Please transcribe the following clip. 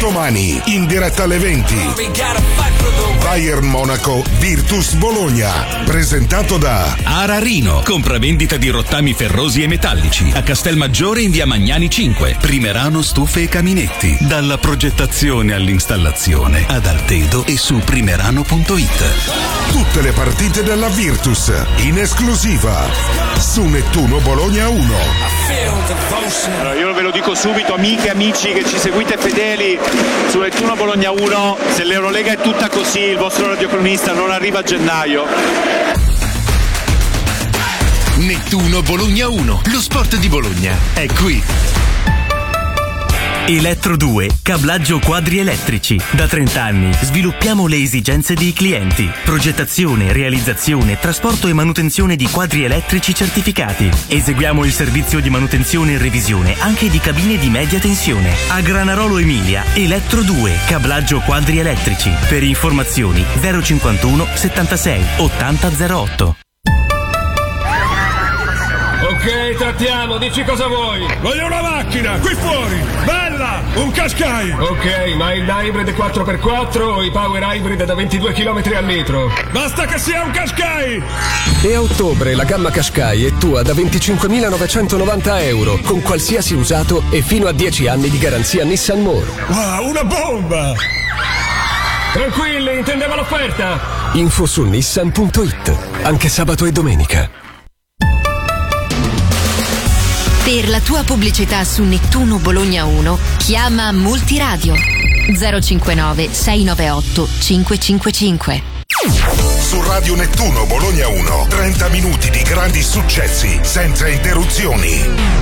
Domani, in diretta alle 20. Bayern Monaco, Virtus Bologna. Presentato da Ararino, compravendita di rottami ferrosi e metallici. A Castelmaggiore in via Magnani 5. Primerano Stufe e Caminetti. Dalla progettazione all'installazione ad Altedo e su primerano.it. Tutte le partite della Virtus in esclusiva su Nettuno Bologna 1. Allora, io ve lo dico subito, amiche e amici che ci seguite fedeli su Nettuno Bologna 1, se l'Eurolega è tutta così, il vostro radiocronista non arriva a gennaio. Nettuno Bologna 1, lo sport di Bologna è qui. Elettro 2, cablaggio quadri elettrici. Da 30 anni sviluppiamo le esigenze dei clienti. Progettazione, realizzazione, trasporto e manutenzione di quadri elettrici certificati. Eseguiamo il servizio di manutenzione e revisione anche di cabine di media tensione. A Granarolo Emilia, Elettro 2, cablaggio quadri elettrici. Per informazioni 051 76 80 08. Ok, trattiamo, dici cosa vuoi. Voglio una macchina, qui fuori, bella, un Qashqai. Ok, ma il hybrid 4x4 o i power hybrid da 22 km al litro? Basta che sia un Qashqai. E a ottobre la gamma Qashqai è tua da 25.990 euro, con qualsiasi usato e fino a 10 anni di garanzia Nissan More. Wow, una bomba. Tranquilli, intendeva l'offerta. Info su nissan.it, anche sabato e domenica. Per la tua pubblicità su Nettuno Bologna 1, chiama Multiradio 059 698 555. Su Radio Nettuno Bologna 1, 30 minuti di grandi successi senza interruzioni.